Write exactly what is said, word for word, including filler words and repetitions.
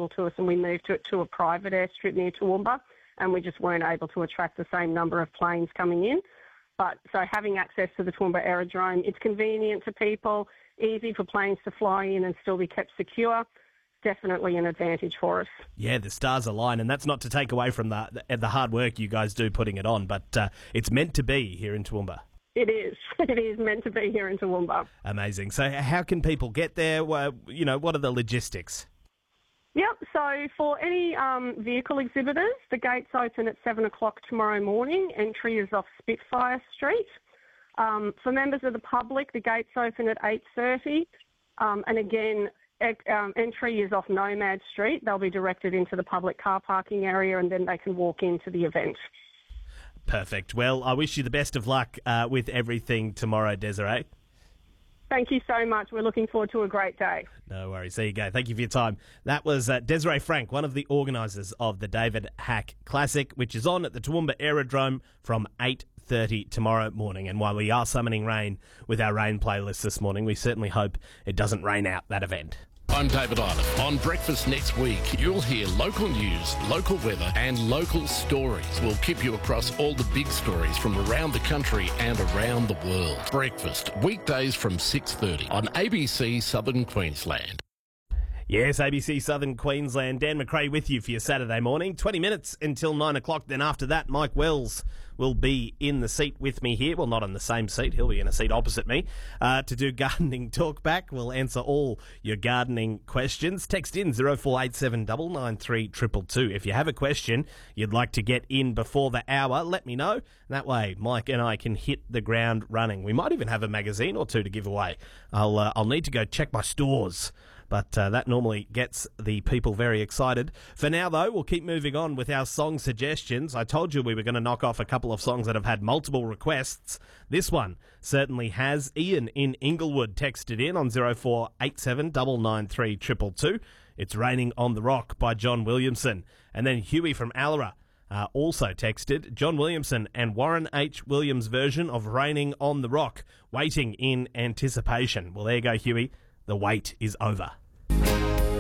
available to us, and we moved to it to a private airstrip near Toowoomba, and we just weren't able to attract the same number of planes coming in. But so having access to the Toowoomba Aerodrome, it's convenient to people, easy for planes to fly in and still be kept secure. Definitely an advantage for us. Yeah, the stars align, and that's not to take away from the the hard work you guys do putting it on, but uh, it's meant to be here in Toowoomba. It is. It is meant to be here in Toowoomba. Amazing. So how can people get there? Uh, you know, what are the logistics? Yep, so for any um, vehicle exhibitors, the gates open at seven o'clock tomorrow morning. Entry is off Spitfire Street. Um, for members of the public, the gates open at eight thirty. Um, and again, e- um, entry is off Nomad Street. They'll be directed into the public car parking area, and then they can walk into the event. Perfect. Well, I wish you the best of luck uh, with everything tomorrow, Desiree. Thank you so much. We're looking forward to a great day. No worries. There you go. Thank you for your time. That was uh, Desiree Frank, one of the organisers of the David Hack Classic, which is on at the Toowoomba Aerodrome from eight thirty tomorrow morning. And while we are summoning rain with our rain playlist this morning, we certainly hope it doesn't rain out that event. I'm David Island. On Breakfast next week, you'll hear local news, local weather and local stories. We'll keep you across all the big stories from around the country and around the world. Breakfast, weekdays from six thirty on A B C Southern Queensland. Yes, A B C Southern Queensland. Dan McRae with you for your Saturday morning. twenty minutes until nine o'clock. Then after that, Mike Wells will be in the seat with me here. Well, not in the same seat. He'll be in a seat opposite me uh, to do gardening talk back. We'll answer all your gardening questions. Text in zero four eight seven nine nine three two two two. If you have a question you'd like to get in before the hour, let me know. That way, Mike and I can hit the ground running. We might even have a magazine or two to give away. I'll, uh, I'll need to go check my stores. But uh, that normally gets the people very excited. For now, though, we'll keep moving on with our song suggestions. I told you we were going to knock off a couple of songs that have had multiple requests. This one certainly has. Ian in Inglewood texted in on zero four eight seven nine nine three two two two. It's Raining on the Rock by John Williamson. And then Huey from Allera uh, also texted John Williamson and Warren H. Williams' version of Raining on the Rock, waiting in anticipation. Well, there you go, Huey. The wait is over.